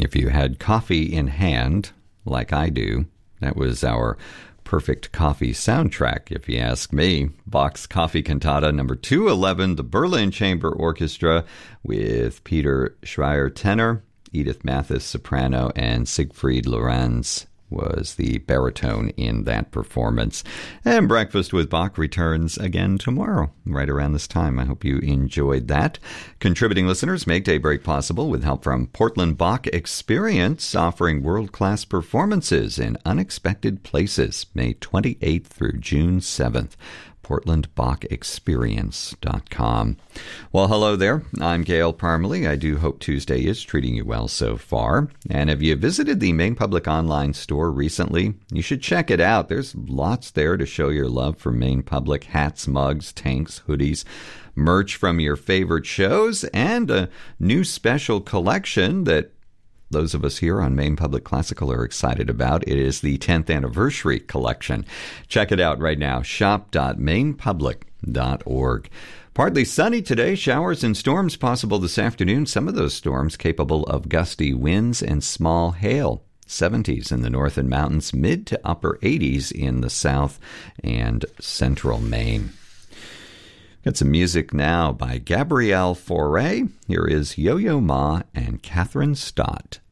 If you had coffee in hand, like I do, that was our perfect coffee soundtrack, if you ask me. Bach's Coffee Cantata number 211, the Berlin Chamber Orchestra with Peter Schreier tenor, Edith Mathis soprano, and Siegfried Lorenz was the baritone in that performance. And Breakfast with Bach returns again tomorrow, right around this time. I hope you enjoyed that. Contributing listeners make Daybreak possible with help from Portland Bach Experience, offering world-class performances in unexpected places, May 28th through June 7th. PortlandBachExperience.com. Well, hello there. I'm Gail Parmalee. I do hope Tuesday is treating you well so far. And if you visited the Maine Public online store recently, you should check it out. There's lots there to show your love for Maine Public: hats, mugs, tanks, hoodies, merch from your favorite shows, and a new special collection that those of us here on Maine Public Classical are excited about. It is the 10th anniversary collection. Check it out right now, shop.mainepublic.org. Partly sunny today, showers and storms possible this afternoon. Some of those storms capable of gusty winds and small hail. 70s in the north and mountains, mid to upper 80s in the south and central Maine. Got some music now by Gabrielle Fauré. Here is Yo-Yo Ma and Catherine Stott.